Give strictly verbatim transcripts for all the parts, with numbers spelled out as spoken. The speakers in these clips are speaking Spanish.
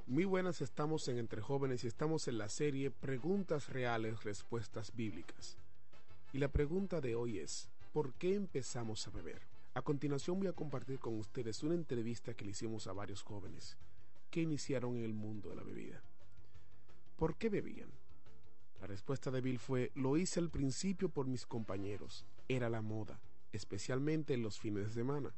Muy buenas, estamos en Entre Jóvenes y estamos en la serie Preguntas Reales, Respuestas Bíblicas. Y la pregunta de hoy es, ¿por qué empezamos a beber? A continuación voy a compartir con ustedes una entrevista que le hicimos a varios jóvenes que iniciaron en el mundo de la bebida. ¿Por qué bebían? La respuesta de Bill fue, lo hice al principio por mis compañeros, era la moda, especialmente en los fines de semana.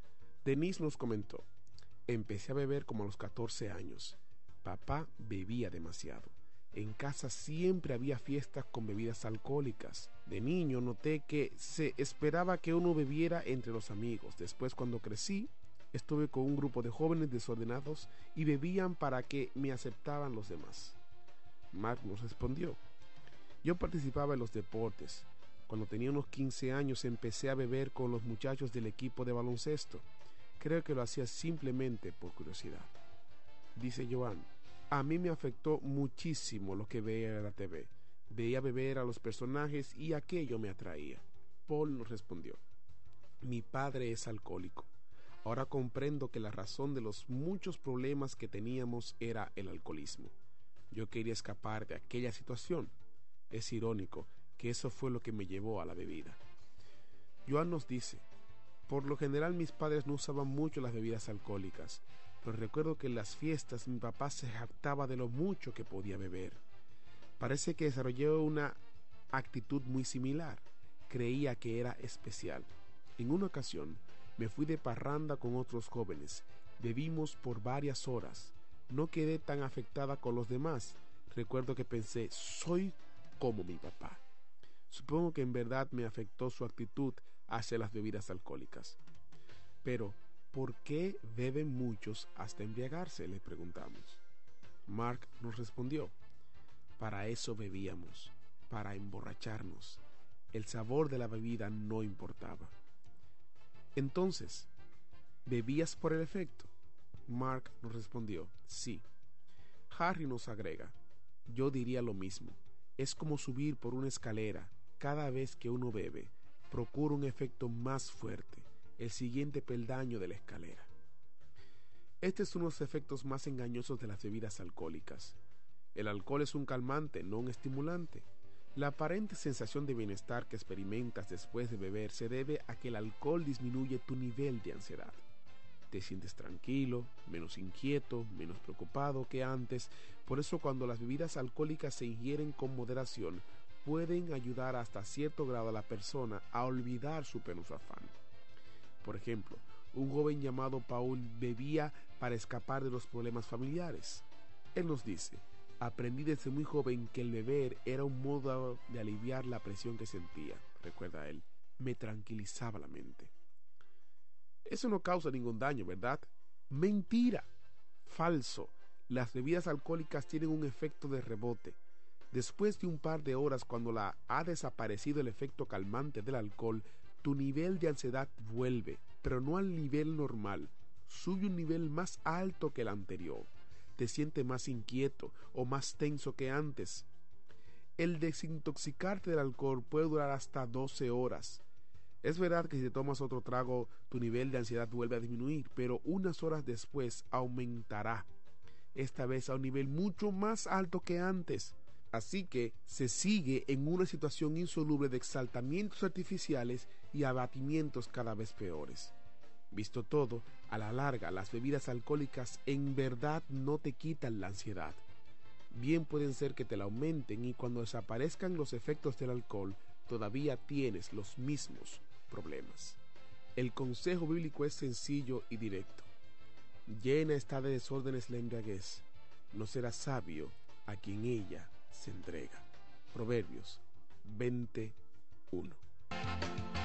Denise nos comentó, empecé a beber como a los catorce años. Papá bebía demasiado. En casa siempre había fiestas con bebidas alcohólicas. De niño noté que se esperaba que uno bebiera entre los amigos. Después, cuando crecí, estuve con un grupo de jóvenes desordenados y bebían para que me aceptaran los demás. Mark nos respondió, yo participaba en los deportes. Cuando tenía unos quince años empecé a beber con los muchachos del equipo de baloncesto. Creo que lo hacía simplemente por curiosidad. Dice Joan, a mí me afectó muchísimo lo que veía en la T V. Veía beber a los personajes y aquello me atraía. Paul nos respondió, mi padre es alcohólico. Ahora comprendo que la razón de los muchos problemas que teníamos era el alcoholismo. Yo quería escapar de aquella situación. Es irónico que eso fue lo que me llevó a la bebida. Joan nos dice, por lo general mis padres no usaban mucho las bebidas alcohólicas, pero recuerdo que en las fiestas mi papá se jactaba de lo mucho que podía beber. Parece que desarrolló una actitud muy similar. Creía que era especial. En una ocasión me fui de parranda con otros jóvenes. Bebimos por varias horas. No quedé tan afectada con los demás. Recuerdo que pensé, soy como mi papá. Supongo que en verdad me afectó su actitud hacia las bebidas alcohólicas. Pero, ¿por qué beben muchos hasta embriagarse?, le preguntamos. Mark nos respondió, para eso bebíamos, para emborracharnos. El sabor de la bebida no importaba. Entonces, ¿bebías por el efecto? Mark nos respondió, sí. Harry nos agrega, yo diría lo mismo. Es como subir por una escalera. Cada vez que uno bebe, procura un efecto más fuerte, el siguiente peldaño de la escalera. Este es uno de los efectos más engañosos de las bebidas alcohólicas. El alcohol es un calmante, no un estimulante. La aparente sensación de bienestar que experimentas después de beber se debe a que el alcohol disminuye tu nivel de ansiedad. Te sientes tranquilo, menos inquieto, menos preocupado que antes. Por eso cuando las bebidas alcohólicas se ingieren con moderación, pueden ayudar hasta cierto grado a la persona a olvidar su penoso afán. Por ejemplo, un joven llamado Paul bebía para escapar de los problemas familiares. Él nos dice, aprendí desde muy joven que el beber era un modo de aliviar la presión que sentía. Recuerda él, me tranquilizaba la mente. Eso no causa ningún daño, ¿verdad? Mentira. Falso. Las bebidas alcohólicas tienen un efecto de rebote. Después de un par de horas, cuando la ha desaparecido el efecto calmante del alcohol, tu nivel de ansiedad vuelve, pero no al nivel normal. Sube un nivel más alto que el anterior. Te sientes más inquieto o más tenso que antes. El desintoxicarte del alcohol puede durar hasta doce horas. Es verdad que si te tomas otro trago, tu nivel de ansiedad vuelve a disminuir, pero unas horas después aumentará, esta vez a un nivel mucho más alto que antes. Así que se sigue en una situación insoluble de exaltamientos artificiales y abatimientos cada vez peores. Visto todo, a la larga las bebidas alcohólicas en verdad no te quitan la ansiedad. Bien pueden ser que te la aumenten y cuando desaparezcan los efectos del alcohol, todavía tienes los mismos problemas. El consejo bíblico es sencillo y directo. Llena está de desórdenes la embriaguez. No será sabio a quien ella se entrega. Proverbios veinte uno.